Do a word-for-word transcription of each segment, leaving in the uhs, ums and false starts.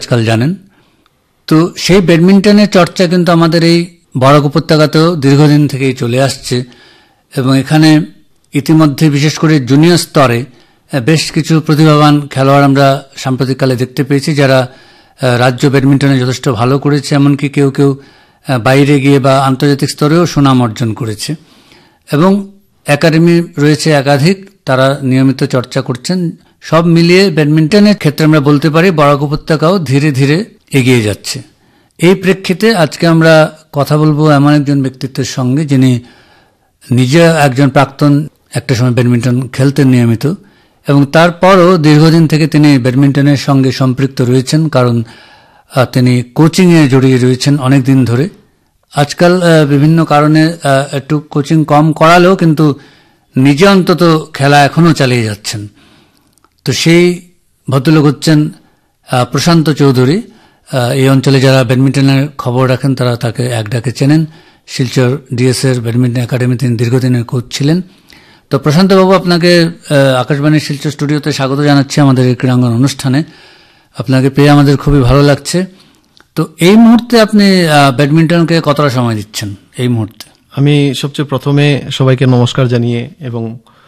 আজকাল জানেন। তো সেই ব্যাডমিন্টনের চর্চা কিন্তু আমাদের এই বরাক উপত্যকাতেও দীর্ঘদিন থেকেই চলে আসছে এবং এখানে ইতিমধ্যে বিশেষ করে জুনিয়র স্তরে বেশ কিছু প্রতিভাবান খেলোয়াড় আমরা সাম্প্রতিককালে দেখতে পেয়েছি, যারা রাজ্য ব্যাডমিন্টনে যথেষ্ট ভালো করেছে, এমনকি কেউ কেউ বাইরে গিয়ে বা আন্তর্জাতিক স্তরেও সুনাম অর্জন করেছে এবং একাডেমি রয়েছে একাধিক, তারা নিয়মিত চর্চা করছেন। সব মিলিয়ে ব্যাডমিন্টনের ক্ষেত্রে আমরা বলতে পারি বরাক উপত্যকাও ধীরে ধীরে এগিয়ে যাচ্ছে। এই প্রেক্ষিতে আজকে আমরা কথা বলবো এমন একজন ব্যক্তিত্বের সঙ্গে যিনি নিজে একজন প্রাক্তন, একটা সময় ব্যাডমিন্টন খেলতেন নিয়মিত এবং তারপরও দীর্ঘদিন থেকে তিনি ব্যাডমিন্টনের সঙ্গে সম্পৃক্ত রয়েছেন, কারণ তিনি কোচিংয়ে জড়িয়ে রয়েছেন অনেক দিন ধরে। আজকাল বিভিন্ন কারণে একটু কোচিং কম করালেও কিন্তু নিজে অন্তত খেলা এখনও চালিয়ে যাচ্ছেন। তো সেই ভদ্রলোক হচ্ছেন প্রশান্ত চৌধুরী। এই অঞ্চলে যারা ব্যাডমিন্টনের খবর রাখেন তারা তাকে এক ডাকে চেনেন। শিলচর ডিএস এর ব্যাডমিন্টন একাডেমি তিনি দীর্ঘদিনের কোচ ছিলেন। তো প্রশান্ত বাবু, আপনাকে আকাশবাণীর শিলচর স্টুডিওতে স্বাগত জানাচ্ছি আমাদের এই ক্রীড়াঙ্গন অনুষ্ঠানে। আপনাকে পেয়ে আমাদের খুবই ভালো লাগছে। তো এই মুহূর্তে আপনি ব্যাডমিন্টনকে কতটা সময় দিচ্ছেন এই মুহূর্তে? আমি সবচেয়ে প্রথমে সবাইকে নমস্কার জানিয়ে এবং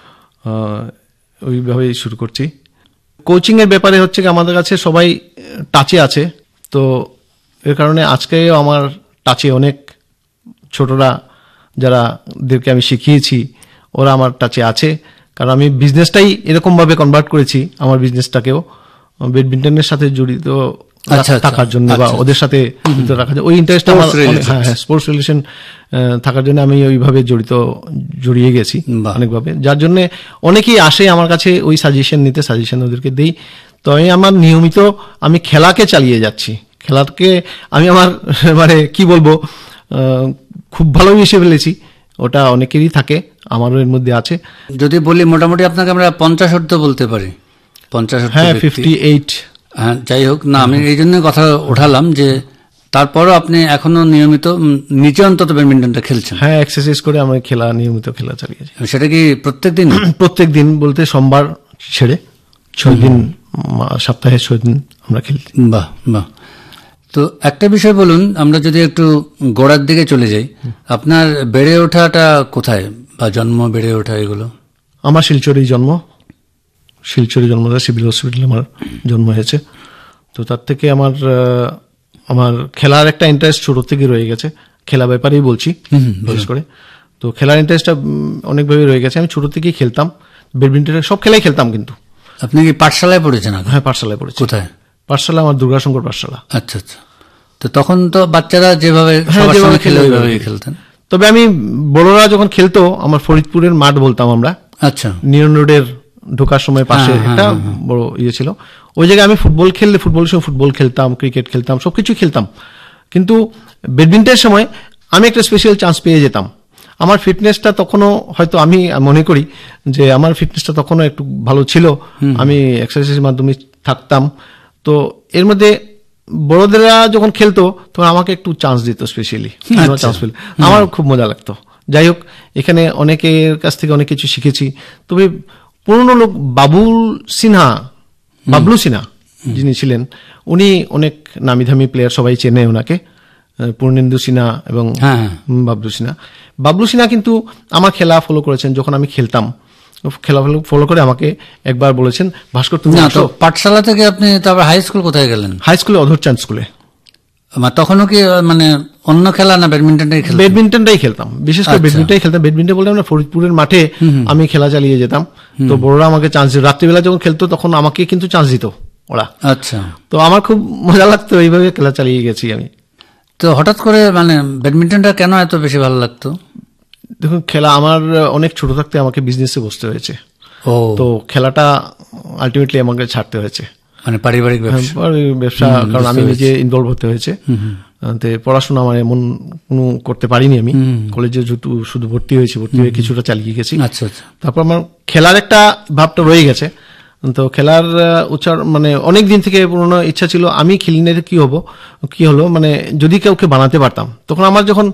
ওইভাবেই শুরু করছি। কোচিং এর ব্যাপারে হচ্ছে কি, আমাদের কাছে সবাই টাচে আছে, তো এর কারণে আজকেও আমার টাচে অনেক ছোটরা যারাদেরকে আমি শিখিয়েছি ওরা আমার টাচে আছে, কারণ আমি বিজনেসটাই এরকমভাবে কনভার্ট করেছি, আমার বিজনেসটাকেও ব্যাডমিন্টনের সাথে জড়িত থাকার জন্য বা ওদের সাথে রাখার জন্য, ওই ইন্টারেস্ট আমার স্পোর্টস রিলেশন থাকার জন্য আমি ওইভাবে জড়িত জড়িয়ে গেছি অনেকভাবে, যার জন্য অনেকেই আসে আমার কাছে ওই সাজেশন নিতে, সাজেশন ওদেরকে দিই। তো আমি আমার নিয়মিত আমি খেলাকে চালিয়ে যাচ্ছি, খেলাকে আমি আমার মানে কি বলবো খুব ভালো হিসেবে ফেলেছি, ওটা অনেকেরই থাকে, আমারও এর মধ্যে আছে। যদি বলি মোটামুটি আপনাকে আমরা পঞ্চাশ অর্ধ বলতে পারি, পঞ্চাশ হ্যাঁ ফিফটি এইট হ্যাঁ যাই হোক না, আমি এই জন্য কথা উঠালাম যে তারপরও আপনি এখনো নিয়মিত নিচে অন্তত ব্যাডমিন্টনটা খেলছেন। হ্যাঁ, এক্সারসাইজ করে আমি খেলা নিয়মিত খেলা চালিয়েছি। সেটা কি প্রত্যেক দিন? প্রত্যেক দিন বলতে সোমবার ছেড়ে ছয় দিন, সপ্তাহে ছয় দিন আমরা খেলি। বাহ বাহ। তো একটা বিষয় বলুন, আমরা যদি একটু গোড়ার দিকে চলে যাই, আপনার বেড়ে ওঠাটা কোথায় বা জন্ম বেড়ে ওঠা এগুলো? আমার শিলচরেই জন্ম, শিলচরে জন্ম, সিভিল হসপিটালে আমার জন্ম হয়েছে। তো তার থেকে আমার আমার খেলার একটা ইন্টারেস্ট ছোট থেকে রয়ে গেছে, খেলা ব্যাপারেই বলছি বিশেষ করে। তো খেলার ইন্টারেস্টটা অনেকভাবে রয়ে গেছে, আমি ছোট থেকেই খেলতাম ব্যাডমিন্টনের, সব খেলাই খেলতাম। কিন্তু আপনি কি পাঠশালায় পড়েছেন? হ্যাঁ, পাঠশালায় পড়েছি। কোথায়? পাঠশালা আমার দুর্গাশঙ্কর পাঠশালা। আচ্ছা আচ্ছা। তো তখন তো বাচ্চারা যেভাবে খেলে ওইভাবেই খেলতেন। তবে আমি বড়রা যখন খেলতো, আমার ফরিদপুরের মাঠ বলতাম আমরা, আচ্ছা, নিয়ন রোডের ঢোকার সময় পাশে একটা বড় ইয়ে ছিল, ওই জায়গায় আমি ফুটবল খেললে ফুটবল সময় ফুটবল খেলতাম, ক্রিকেট খেলতাম, সবকিছু খেলতাম। কিন্তু ব্যাডমিন্টনের সময় আমি একটা স্পেশাল চান্স পেয়ে যেতাম। আমার ফিটনেসটা তখনও হয়তো আমি মনে করি যে আমার ফিটনেসটা তখনও একটু ভালো ছিল, আমি এক্সারসাইজের মাধ্যমে থাকতাম। তো এর মধ্যে বড়দেরা যখন খেলতো তখন আমাকে একটু চান্স দিত, স্পেশালি চান্স পেলে আমার খুব মজা লাগতো। যাই হোক, এখানে অনেকের কাছ থেকে অনেক কিছু শিখেছি। তবে পুরনো লোক বাবুল সিনহা, বাবলু সিনহা যিনি ছিলেন, উনি অনেক নামি দামি প্লেয়ার, সবাই চেনে ওনাকে, পূর্ণেন্দু সিনহা এবং বাবলু সিনহা। বাবলু সিনহা কিন্তু আমার খেলা ফলো করেছেন, যখন আমি খেলতাম খেলা ফলো করে আমাকে একবার বলেছেন, ভাস্কর তুমি পাঠশালা থেকে আপনি তারপর হাই স্কুল কোথায় গেলেন? হাই স্কুলে অধরচাঁদ স্কুলে। তখনও কি মানে অন্য খেলা না ব্যাডমিন্টনটাই খেলতাম? ব্যাডমিন্টনটাই খেলতাম, বিশেষ করে ব্যাডমিন্টনটাই খেলতাম। ব্যাডমিন্টন বলতে আমরা ফরিদপুরের মাঠে আমি খেলা চালিয়ে যেতাম। তো বড়রা আমাকে চান্স দিত, রাত্রিবেলা যখন খেলতো তখন আমাকে কিন্তু চান্স দিত ওরা। আচ্ছা। তো আমার খুব মজা লাগতো, এইভাবে খেলা চালিয়ে গেছি আমি। তো হঠাৎ করে মানে ব্যাডমিন্টনটা কেন এত বেশি ভালো লাগতো? দেখুন, খেলা আমার অনেক ছোট থাকতে আমাকে বিজনেসে বসতে হয়েছে, তো খেলাটা আলটিমেটলি আমাকে ছাড়তে হয়েছে, মানে পারিবারিক ব্যবসা, কারণ আমি নিজে ইনভলভ হতে হয়েছে। পড়াশোনা আমার এমন কোনো করতে পারিনি, আমি কলেজে শুধু ভর্তি হয়েছি, ভর্তি হয়ে কিছুটা চালিয়ে গেছি। তারপর আমার খেলার একটা ভাবটা রয়ে গেছে। তো খেলার উচ্চার মানে অনেক দিন থেকে পুরোনো ইচ্ছা ছিল, আমি খেলি না কি হবো কি হলো, মানে যদি কাউকে বানাতে পারতাম। তখন আমার যখন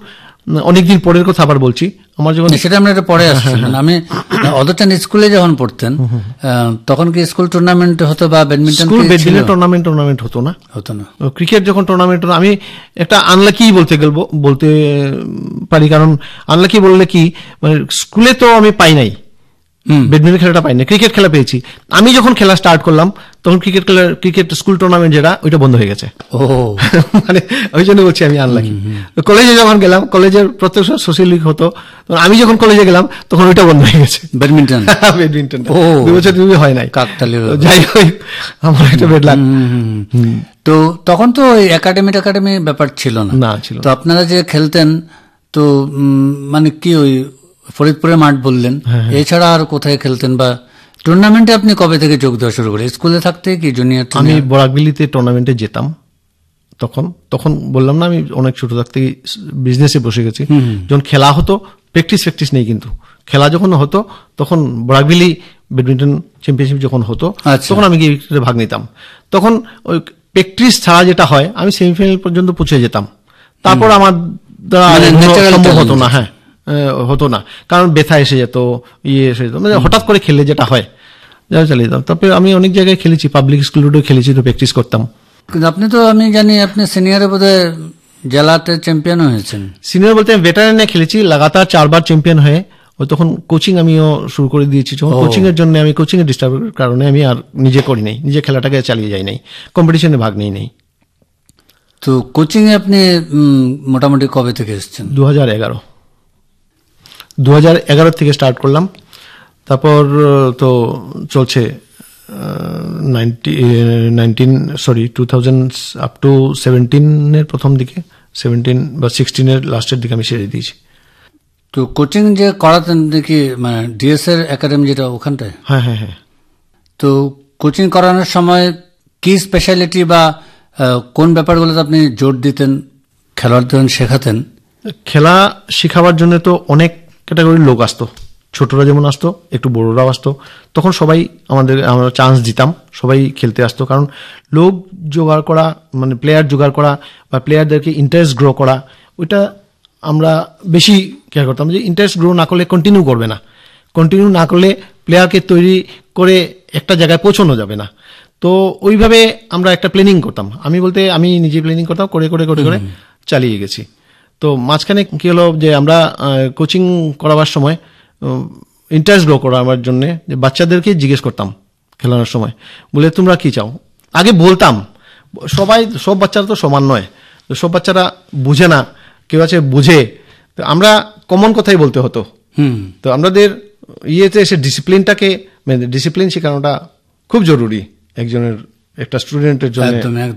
অনেকদিন পরের কথা আবার বলছি, আমার যখন সেটা আমরা এটা পরে আসছি, আমি অদরচান স্কুলে যখন পড়তেন তখন কি স্কুল টুর্নামেন্ট হতো বা badminton? School badminton tournament tournament হতো না, হতো না। ক্রিকেট যখন টুর্নামেন্ট, আমি একটা আনলাকি বলতে গেলবো বলতে পারি, কারণ আনলাকি বললে কি মানে স্কুলে তো আমি পাই নাই, ব্যাডমিন্টন খেলাটা পাই না, ক্রিকেট খেলা পেয়েছি। আমি যখন খেলা স্টার্ট করলাম তখন ক্রিকেট খেলা, ক্রিকেট স্কুল টুর্নামেন্ট যেটা ওইটা বন্ধ হয়ে গেছে। ও মানে ওই জন্য বলছি আমি আনলাকি। কলেজে যখন গেলাম, কলেজের প্রত্যেক সোশ্যাল উইক হতো, আমি যখন কলেজে গেলাম তখন ওইটা বন্ধ হয়ে গেছে, ব্যাডমিন্টন ব্যাডমিন্টন দুই বছর দুই হয় নাই, কাকতালীয়। যাই হোক আমার একটা বেড লাগ। তো তখন তো ওই একাডেমি একাডেমি ব্যাপার ছিল না, না ছিল। তো আপনারা যে খেলতেন তো মানে কি ওই ফরিদপুরে মাঠ বললেন, এছাড়া আর কোথায় খেলতেন বা টুর্নামেন্টে আপনি কবে থেকে যোগ দেওয়া শুরু করেন? স্কুলে থাকতে কি জুনিয়র? আমি বরাকবিলিতে টুর্নামেন্টে যেতাম, তখন তখন বললাম না আমি অনেক ছোট থাকতে বিজনেসে বসে গেছি। যখন খেলা হতো, প্র্যাকটিস প্র্যাকটিস নেই, কিন্তু খেলা যখন হতো তখন বরাকবিলি ব্যাডমিন্টন চ্যাম্পিয়নশিপ যখন হতো তখন আমি গিয়ে ভাগ নিতাম। তখন ওই প্র্যাকটিস ছাড়া যেটা হয়, আমি সেমিফাইনাল পর্যন্ত পৌঁছে যেতাম, তারপর আমার দ্বারা সম্ভব হতো না। হ্যাঁ, হতো না, কারণ ব্যথা এসে যেত, ইয়ে এসে যেত, মানে হঠাৎ করে খেলে যেটা হয় যা চালিয়ে যেতাম। তারপরে আমি অনেক জায়গায় খেলেছি, পাবলিক স্কুলেও খেলেছি, তো প্র্যাকটিস করতাম। কিন্তু আপনি তো, আমি জানি আপনি সিনিয়রে বোধহয় জেলাতে চ্যাম্পিয়ন হয়েছেন। সিনিয়র বলতে আমি ভেটারানে খেলেছি, লাগাতার চারবার চ্যাম্পিয়ন হয়ে। ওই তখন কোচিং আমিও শুরু করে দিয়েছি, যখন কোচিং এর জন্য আমি কোচিং এর ডিস্টার্বের কারণে আমি আর নিজে করি নাই, নিজে খেলাটাকে চালিয়ে যাই নাই, কম্পিটিশনে ভাগ নেই নাই। তো কোচিং এ আপনি মোটামুটি কবে থেকে এসেছেন? দু হাজার এগারো দু হাজার এগারো থেকে স্টার্ট করলাম, তারপর তো চলছে nineteen sorry to thousand up to সেভেন্টিনের প্রথম দিকে, সেভেন্টিন বা সিক্সটিনের লাস্টের দিকে আমি ছেড়ে দিয়েছি। তো কোচিং যে করাতেন দেখি, মানে ডিএস এর একাডেমি যেটা ওখানটায়? হ্যাঁ হ্যাঁ হ্যাঁ। তো কোচিং করানোর সময় কি স্পেশালিটি বা কোন ব্যাপারগুলোতে আপনি জোর দিতেন, খেলোয়াড়দের শেখাতেন? খেলা শেখাবার জন্য তো অনেক ক্যাটাগরির লোক আসতো, ছোটরা যেমন আসতো, একটু বড়রাও আসতো, তখন সবাই আমাদের আমরা চান্স দিতাম, সবাই খেলতে আসতো। কারণ লোক জোগাড় করা, মানে প্লেয়ার জোগাড় করা বা প্লেয়ারদেরকে ইন্টারেস্ট গ্রো করা, ওইটা আমরা বেশি কেয়ার করতাম। যে ইন্টারেস্ট গ্রো না করলে কন্টিনিউ করবে না, কন্টিনিউ না করলে প্লেয়ারকে তৈরি করে একটা জায়গায় পৌঁছানো যাবে না। তো ওইভাবে আমরা একটা প্ল্যানিং করতাম, আমি বলতে আমি নিজে প্ল্যানিং করতাম, করে করে করে করে চালিয়ে গেছি। তো মাঝখানে কি হলো যে আমরা কোচিং করাবার সময় ইন্টারেস্ট গ্রো করাবার জন্য বাচ্চাদেরকে জিজ্ঞেস করতাম খেলানোর সময়, বলে তোমরা কি চাও। আগে বলতাম, সবাই সব বাচ্চারা তো সমান নয়, তো সব বাচ্চারা বুঝে না, কেউ আছে বুঝে, তো আমরা কমন কথাই বলতে হতো। তো আমাদের ইয়েতে এসে ডিসিপ্লিনটাকে, মানে ডিসিপ্লিন শেখানোটা খুব জরুরি একজনের, একটা স্টুডেন্টের জন্য।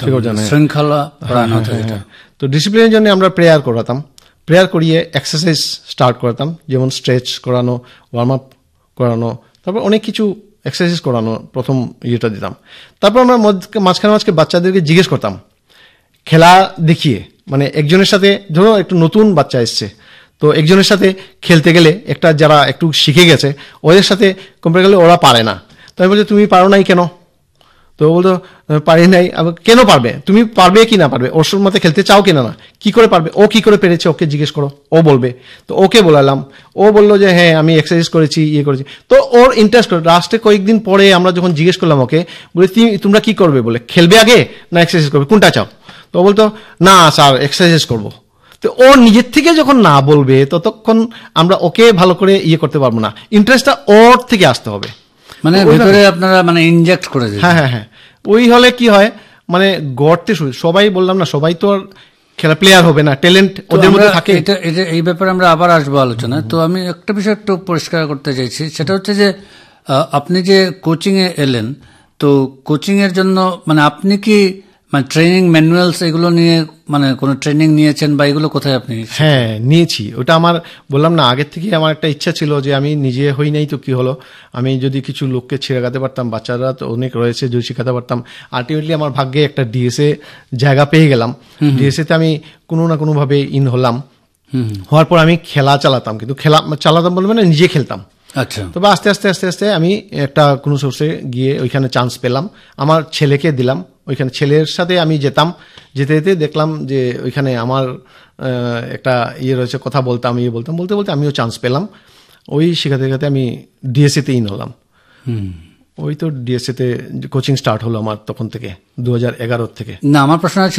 তো ডিসিপ্লিনের জন্য আমরা প্রেয়ার করাতাম, প্রেয়ার করিয়ে এক্সারসাইজ স্টার্ট করাতাম, যেমন স্ট্রেচ করানো, ওয়ার্ম আপ করানো, তারপর অনেক কিছু এক্সারসাইজ করানো, প্রথম ইয়েটা দিতাম। তারপর আমরা মাঝখানে মাঝখানে বাচ্চাদেরকে জিজ্ঞেস করতাম খেলা দেখিয়ে, মানে একজনের সাথে, ধরো একটু নতুন বাচ্চা এসছে, তো একজনের সাথে খেলতে গেলে একটা যারা একটু শিখে গেছে ওদের সাথে কম্পেয়ার করলে ওরা পারে না। তো আমি বলছি তুমি পারো নাই কেন? তো বলতো পারি নাই। কেন পারবে? তুমি পারবে কি না পারবে, ওর মতে খেলতে চাও কিনা না, কি করে পারবে, ও কি করে পেরেছে ওকে জিজ্ঞেস করো, ও বলবে। তো ওকে বলালাম, ও বললো যে হ্যাঁ আমি এক্সারসাইজ করেছি, ইয়ে করেছি। তো ওর ইন্টারেস্ট করে, লাস্টে কয়েকদিন পরে আমরা যখন জিজ্ঞেস করলাম ওকে, বলে তোমরা কি করবে, বলে খেলবে আগে না এক্সারসাইজ করবে, কোনটা চাও? তো বলতো না স্যার এক্সারসাইজ করবো। তো ও নিজের থেকে যখন না বলবে ততক্ষণ আমরা ওকে ভালো করে ইয়ে করতে পারবো না, ইন্টারেস্টটা ওর থেকে আসতে হবে, মানে ভিতরে আপনারা মানে ইনজেক্ট করে দেন। হ্যাঁ হ্যাঁ হ্যাঁ। ওই হলে কি হয়, মানে গড়তে শুরু, সবাই বললাম না সবাই তো আর খেলা প্লেয়ার হবে না, ট্যালেন্ট ওদের মধ্যে থাকে। এই ব্যাপারে আমরা আবার আসবো আলোচনা। তো আমি একটা বিষয় একটু পরিষ্কার করতে চাইছি, সেটা হচ্ছে যে আপনি যে কোচিং এ এলেন, তো কোচিং এর জন্য মানে আপনি কি মানে ট্রেনিং ম্যানুয়ালস এগুলো নিয়ে মানে কোনো ট্রেনিং নিয়েছেন বা এগুলো কোথায় আপনি? হ্যাঁ নিয়েছি, ওটা আমার বললাম না আগের থেকে আমার একটা ইচ্ছা ছিল যে আমি নিজে হই নাই তো কি হলো, আমি যদি কিছু লোককে শেখাতে পারতাম, বাচ্চারা তো অনেক রয়েছে যদি শেখাতে পারতাম। আলটিমেটলি আমার ভাগ্যে একটা ডিএসএ জায়গা পেয়ে গেলাম, ডিএসএ তে আমি কোনো না কোনো ভাবে ইন হলাম, হওয়ার পর আমি খেলা চালাতাম, কিন্তু খেলা চালাতাম বলবো না, নিজে খেলতাম। আচ্ছা। তবে আস্তে আস্তে আস্তে আস্তে আমি একটা কোনো সোর্সে গিয়ে ওইখানে চান্স পেলাম, আমার ছেলেকে দিলাম, ওইখানে ছেলের সাথে আমি যেতাম, যেতে যেতে দেখলাম যে ওইখানে আমার একটা ইয়ে রয়েছে, কথা বলতাম, ইয়ে বলতাম, বলতে বলতে আমিও চান্স পেলাম। ওই শেখাতে শেখাতে আমি ডিএসসিতে ইন হলাম। ওই তো ডিএসসিতে কোচিং স্টার্ট হলো আমার তখন থেকে, দু হাজার এগারো থেকে। না, আমার প্রশ্ন